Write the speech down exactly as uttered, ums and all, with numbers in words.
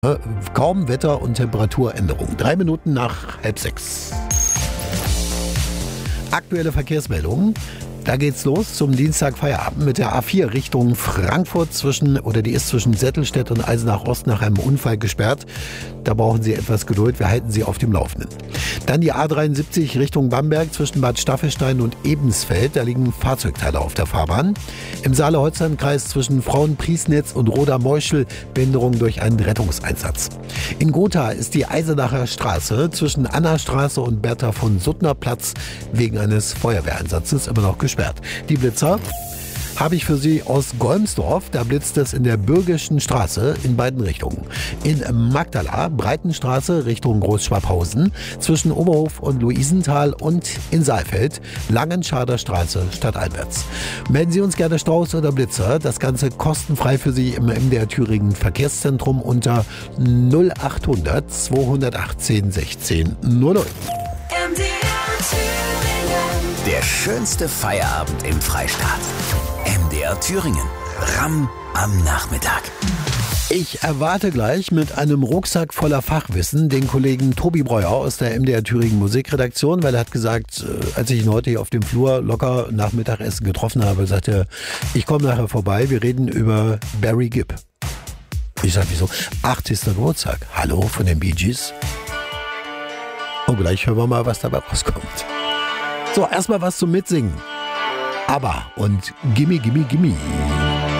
Kaum Wetter- und Temperaturänderung. Drei Minuten nach halb sechs. Aktuelle Verkehrsmeldungen. Da geht's los zum Dienstag Feierabend mit der A vier Richtung Frankfurt zwischen, oder die ist zwischen Settelstedt und Eisenach Ost nach einem Unfall gesperrt. Da brauchen Sie etwas Geduld, wir halten Sie auf dem Laufenden. Dann die A dreiundsiebzig Richtung Bamberg zwischen Bad Staffelstein und Ebensfeld. Da liegen Fahrzeugteile auf der Fahrbahn. Im Saale-Holstein-Kreis zwischen Frauenpriesnitz und Roda-Meuschel Behinderung durch einen Rettungseinsatz. In Gotha ist die Eisenacher Straße zwischen Anna-Straße und Bertha von Suttner Platz wegen eines Feuerwehreinsatzes immer noch gesperrt. Die Blitzer habe ich für Sie aus Golmsdorf. Da blitzt es in der Bürgischen Straße in beiden Richtungen. In Magdala, Breitenstraße Richtung Großschwabhausen, zwischen Oberhof und Luisenthal und in Saalfeld, Langenschader Straße stadteinwärts. Melden Sie uns gerne Staus oder Blitzer. Das Ganze kostenfrei für Sie im M D R Thüringen Verkehrszentrum unter null achthundert zweihundertachtzehn sechzehn null null. M D R Thüringen. Der schönste Feierabend im Freistaat. M D R Thüringen. Ramm am Nachmittag. Ich erwarte gleich mit einem Rucksack voller Fachwissen den Kollegen Tobi Breuer aus der M D R Thüringen Musikredaktion, weil er hat gesagt, als ich ihn heute hier auf dem Flur locker nach Mittagessen getroffen habe, sagte er, ich komme nachher vorbei, wir reden über Barry Gibb. Ich sag, wieso? achtzigster Geburtstag. Hallo von den Bee Gees. Und gleich hören wir mal, was dabei rauskommt. So, erstmal was zum Mitsingen. ABBA und Gimme, Gimme, Gimme.